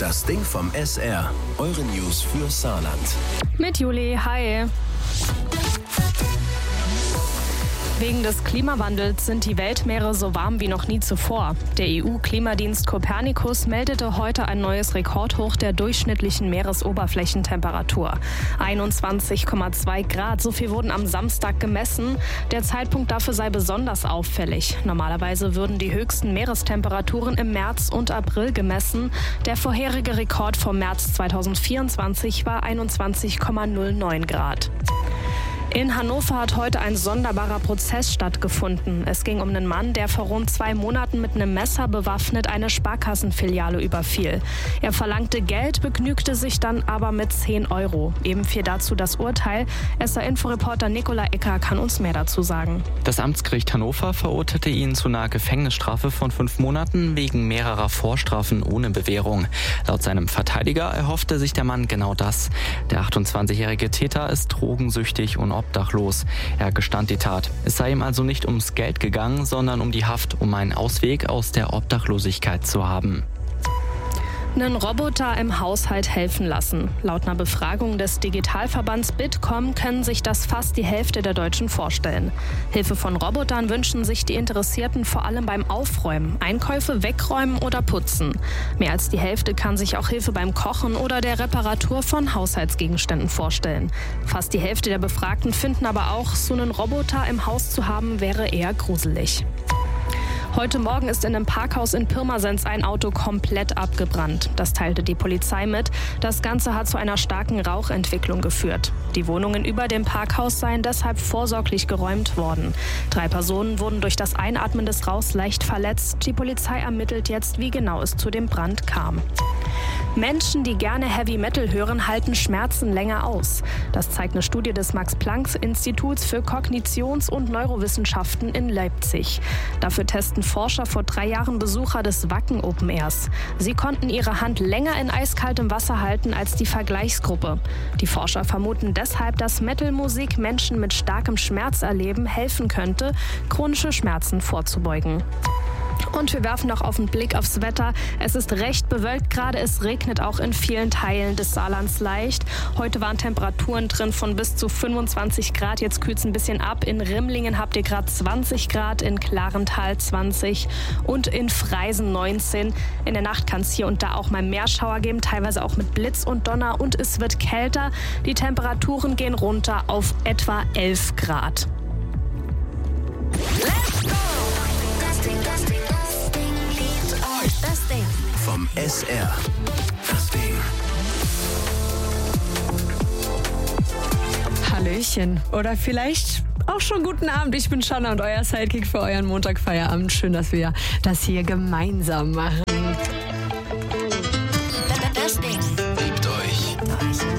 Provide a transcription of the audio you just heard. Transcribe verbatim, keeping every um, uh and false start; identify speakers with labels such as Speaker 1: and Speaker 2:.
Speaker 1: Das Ding vom S R. Eure News für Saarland.
Speaker 2: Mit Juli, hi. Wegen des Klimawandels sind die Weltmeere so warm wie noch nie zuvor. Der E U-Klimadienst Copernicus meldete heute ein neues Rekordhoch der durchschnittlichen Meeresoberflächentemperatur. einundzwanzig Komma zwei Grad, so viel wurden am Samstag gemessen. Der Zeitpunkt dafür sei besonders auffällig. Normalerweise würden die höchsten Meerestemperaturen im März und April gemessen. Der vorherige Rekord vom März zweitausendvierundzwanzig war einundzwanzig Komma null neun Grad. In Hannover hat heute ein sonderbarer Prozess stattgefunden. Es ging um einen Mann, der vor rund zwei Monaten mit einem Messer bewaffnet eine Sparkassenfiliale überfiel. Er verlangte Geld, begnügte sich dann aber mit zehn Euro. Eben fiel dazu das Urteil. S R-Inforeporter Nicola Ecker kann uns mehr dazu sagen.
Speaker 3: Das Amtsgericht Hannover verurteilte ihn zu einer Gefängnisstrafe von fünf Monaten wegen mehrerer Vorstrafen ohne Bewährung. Laut seinem Verteidiger erhoffte sich der Mann genau das. Der achtundzwanzigjährige Täter ist drogensüchtig und obdachlos. Er gestand die Tat. Es sei ihm also nicht ums Geld gegangen, sondern um die Haft, um einen Ausweg aus der Obdachlosigkeit zu haben.
Speaker 2: Einen Roboter im Haushalt helfen lassen. Laut einer Befragung des Digitalverbands Bitkom können sich das fast die Hälfte der Deutschen vorstellen. Hilfe von Robotern wünschen sich die Interessierten vor allem beim Aufräumen, Einkäufe wegräumen oder putzen. Mehr als die Hälfte kann sich auch Hilfe beim Kochen oder der Reparatur von Haushaltsgegenständen vorstellen. Fast die Hälfte der Befragten finden aber auch, so einen Roboter im Haus zu haben, wäre eher gruselig. Heute Morgen ist in einem Parkhaus in Pirmasens ein Auto komplett abgebrannt. Das teilte die Polizei mit. Das Ganze hat zu einer starken Rauchentwicklung geführt. Die Wohnungen über dem Parkhaus seien deshalb vorsorglich geräumt worden. Drei Personen wurden durch das Einatmen des Rauchs leicht verletzt. Die Polizei ermittelt jetzt, wie genau es zu dem Brand kam. Menschen, die gerne Heavy Metal hören, halten Schmerzen länger aus. Das zeigt eine Studie des Max-Planck-Instituts für Kognitions- und Neurowissenschaften in Leipzig. Dafür testen Forscher vor drei Jahren Besucher des Wacken Open Airs. Sie konnten ihre Hand länger in eiskaltem Wasser halten als die Vergleichsgruppe. Die Forscher vermuten deshalb, dass Metal-Musik Menschen mit starkem Schmerzerleben helfen könnte, chronische Schmerzen vorzubeugen. Und wir werfen noch auf einen Blick aufs Wetter. Es ist recht bewölkt gerade, es regnet auch in vielen Teilen des Saarlands leicht. Heute waren Temperaturen drin von bis zu fünfundzwanzig Grad, jetzt kühlt es ein bisschen ab. In Rimlingen habt ihr gerade zwanzig Grad, in Klarental zwanzig und in Freisen neunzehn. In der Nacht kann es hier und da auch mal mehr Schauer geben, teilweise auch mit Blitz und Donner, und es wird kälter. Die Temperaturen gehen runter auf etwa elf Grad.
Speaker 4: Let's go! Das Ding, das Ding, das Ding liebt euch. Das Ding
Speaker 1: vom S R. Das Ding.
Speaker 5: Hallöchen. Oder vielleicht auch schon guten Abend. Ich bin Shanna und euer Sidekick für euren Montagfeierabend. Schön, dass wir das hier gemeinsam machen.